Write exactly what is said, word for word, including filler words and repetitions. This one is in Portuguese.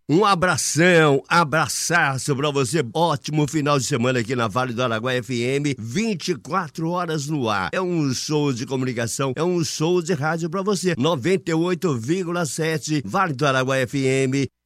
Um abração, abraçaço pra você. Ótimo final de semana aqui na Vale do Araguaia F M, vinte e quatro horas no ar. É um show de comunicação, é um show de rádio pra você. noventa e oito vírgula sete Vale do Araguaia F M.